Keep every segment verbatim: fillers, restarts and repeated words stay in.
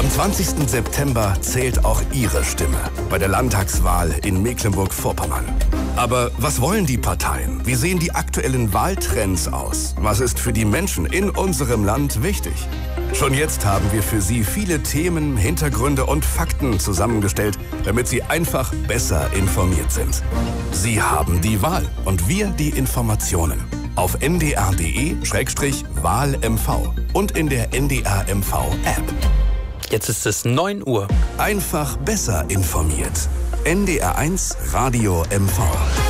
Am zwanzigsten September zählt auch Ihre Stimme bei der Landtagswahl in Mecklenburg-Vorpommern. Aber was wollen die Parteien? Wie sehen die aktuellen Wahltrends aus? Was ist für die Menschen in unserem Land wichtig? Schon jetzt haben wir für Sie viele Themen, Hintergründe und Fakten zusammengestellt, damit Sie einfach besser informiert sind. Sie haben die Wahl und wir die Informationen. Auf n d r punkt d e Schrägstrich Wahl M V und in der N D R M V App. Jetzt ist es neun Uhr. Einfach besser informiert. N D R eins Radio M V.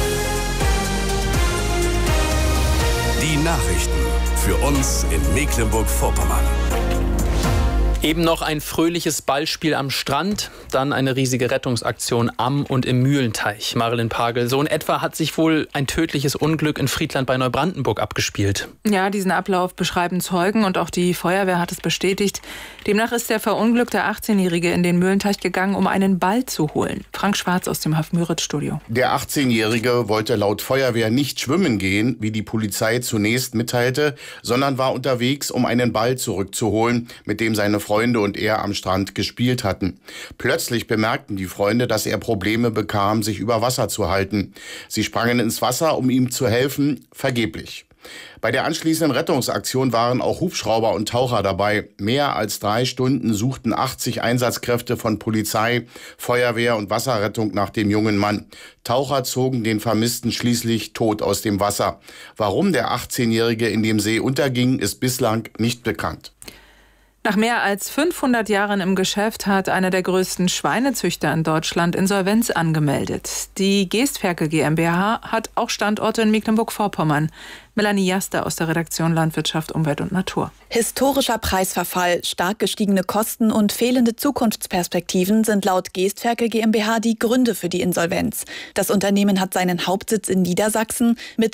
Die Nachrichten für uns in Mecklenburg-Vorpommern. Eben noch ein fröhliches Ballspiel am Strand, dann eine riesige Rettungsaktion am und im Mühlenteich. Marilyn Pagel, so in etwa hat sich wohl ein tödliches Unglück in Friedland bei Neubrandenburg abgespielt. Ja, diesen Ablauf beschreiben Zeugen und auch die Feuerwehr hat es bestätigt. Demnach ist der verunglückte achtzehnjährige in den Mühlenteich gegangen, um einen Ball zu holen. Frank Schwarz aus dem Haf-Müritz-Studio. Der achtzehnjährige wollte laut Feuerwehr nicht schwimmen gehen, wie die Polizei zunächst mitteilte, sondern war unterwegs, um einen Ball zurückzuholen, mit dem seine Freunde und er am Strand gespielt hatten. Plötzlich bemerkten die Freunde, dass er Probleme bekam, sich über Wasser zu halten. Sie sprangen ins Wasser, um ihm zu helfen, vergeblich. Bei der anschließenden Rettungsaktion waren auch Hubschrauber und Taucher dabei. Mehr als drei Stunden suchten achtzig Einsatzkräfte von Polizei, Feuerwehr und Wasserrettung nach dem jungen Mann. Taucher zogen den Vermissten schließlich tot aus dem Wasser. Warum der achtzehnjährige in dem See unterging, ist bislang nicht bekannt. Nach mehr als fünfhundert Jahren im Geschäft hat einer der größten Schweinezüchter in Deutschland Insolvenz angemeldet. Die Geestferkel GmbH hat auch Standorte in Mecklenburg-Vorpommern. Melanie Jaster aus der Redaktion Landwirtschaft, Umwelt und Natur. Historischer Preisverfall, stark gestiegene Kosten und fehlende Zukunftsperspektiven sind laut Geestferkel GmbH die Gründe für die Insolvenz. Das Unternehmen hat seinen Hauptsitz in Niedersachsen. Mit